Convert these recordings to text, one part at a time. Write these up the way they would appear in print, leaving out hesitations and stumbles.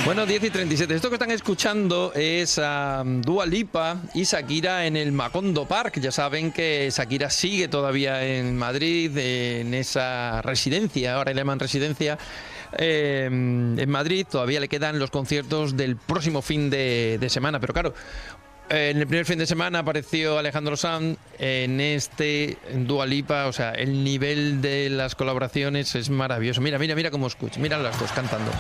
Bueno, 10:37. Esto que están escuchando es a Dua Lipa y Shakira en el Macondo Park. Ya saben que Shakira sigue todavía en Madrid, en esa residencia, ahora le llaman residencia, en Madrid. Todavía le quedan los conciertos del próximo fin de semana. Pero claro, en el primer fin de semana apareció Alejandro Sanz, en Dua Lipa. O sea, el nivel de las colaboraciones es maravilloso. Mira cómo escucha, mira las dos cantando.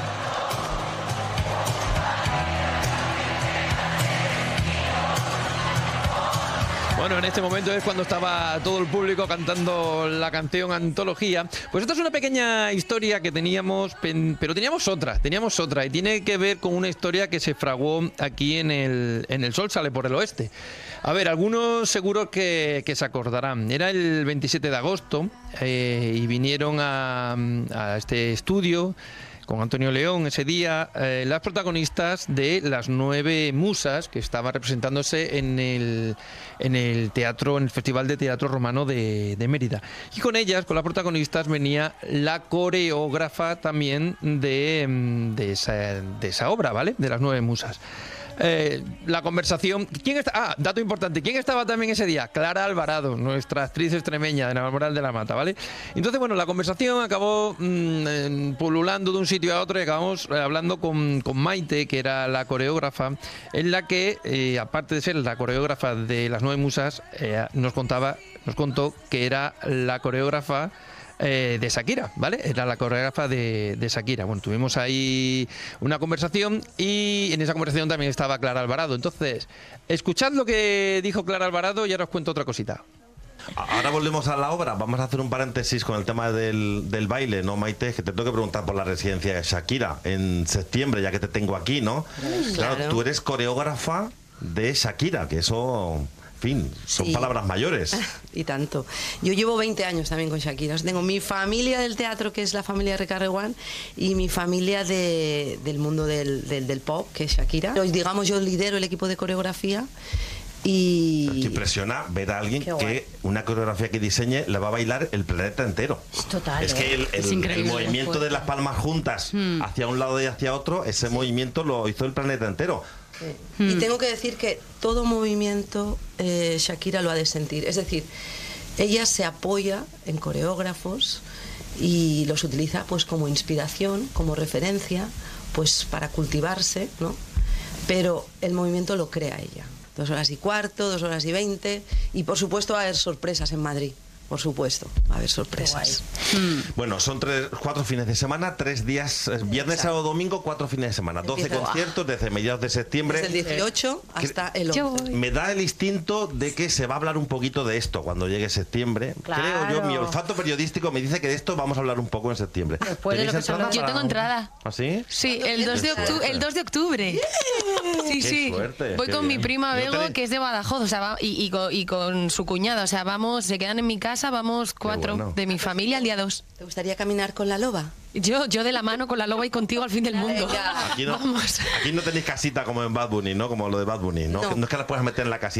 Bueno, en este momento es cuando estaba todo el público cantando la canción Antología. Pues esta es una pequeña historia que teníamos, pero teníamos otra, y tiene que ver con una historia que se fraguó aquí en el Sol Sale por el Oeste. A ver, algunos seguro que se acordarán. Era el 27 de agosto y vinieron a este estudio con Antonio León ese día, las protagonistas de Las Nueve Musas, que estaba representándose en el teatro, en el Festival de Teatro Romano de Mérida. Y con ellas, con las protagonistas, venía la coreógrafa también de esa obra, ¿vale? De Las Nueve Musas. La conversación. Dato importante. ¿Quién estaba también ese día? Clara Alvarado, nuestra actriz extremeña de Navalmoral de la Mata, ¿vale? Entonces, bueno, la conversación acabó pululando de un sitio a otro y acabamos hablando con Maite, que era la coreógrafa, en la que, aparte de ser la coreógrafa de Las Nueve Musas, nos contó que era la coreógrafa de Shakira, ¿vale? Era la coreógrafa de Shakira. Bueno, tuvimos ahí una conversación y en esa conversación también estaba Clara Alvarado. Entonces, escuchad lo que dijo Clara Alvarado y ahora os cuento otra cosita. Ahora volvemos a la obra. Vamos a hacer un paréntesis con el tema del baile, ¿no, Maite? Es que te tengo que preguntar por la residencia de Shakira en septiembre, ya que te tengo aquí, ¿no? Claro, tú eres coreógrafa de Shakira, que eso... En fin, son sí, palabras mayores. Y tanto. Yo llevo 20 años también con Shakira. Tengo mi familia del teatro, que es la familia Recarreguán, y mi familia del mundo del pop, que es Shakira. Digamos, yo lidero el equipo de coreografía. Y... Te impresiona ver a alguien que una coreografía que diseñe la va a bailar el planeta entero. Total. Es que el movimiento de las palmas juntas hacia un lado y hacia otro, ese movimiento lo hizo el planeta entero. Sí. Y tengo que decir que todo movimiento Shakira lo ha de sentir. Es decir, ella se apoya en coreógrafos y los utiliza pues como inspiración, como referencia, pues para cultivarse, ¿no? Pero el movimiento lo crea ella. 2 horas y cuarto, 2 horas y 20, y por supuesto va a haber sorpresas en Madrid. Por supuesto, va a haber sorpresas. Bueno, son 4 fines de semana, 3 días, viernes, sábado, domingo, 4 fines de semana. 12 conciertos desde mediados de septiembre. Desde el 18 hasta el 11. Me da el instinto de que se va a hablar un poquito de esto cuando llegue septiembre. Claro. Creo yo, mi olfato periodístico me dice que de esto vamos a hablar un poco en septiembre. Yo tengo entrada. ¿Ah, sí? Sí, el 2 de octubre. Sí, sí. Suerte, voy con mi prima Bego, que es de Badajoz, o sea, y con su cuñada, o sea, se quedan en mi casa. Vamos 4 de mi familia el día 2. ¿Te gustaría caminar con la loba? Yo de la mano con la loba y contigo al fin del mundo. Aquí no tenéis casita como en Bad Bunny, ¿no? Como lo de Bad Bunny, ¿no? No es que las puedas meter en la casita.